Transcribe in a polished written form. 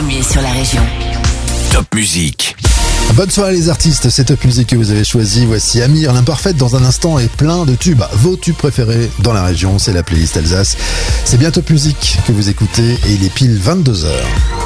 premier sur la région. Top Musique. Bonne soirée les artistes, c'est Top Musique que vous avez choisi. Voici Amir, l'imparfaite dans un instant et plein de tubes. Vos tubes préférés dans la région, c'est la playlist Alsace. C'est bien Top Musique que vous écoutez et il est pile 22h.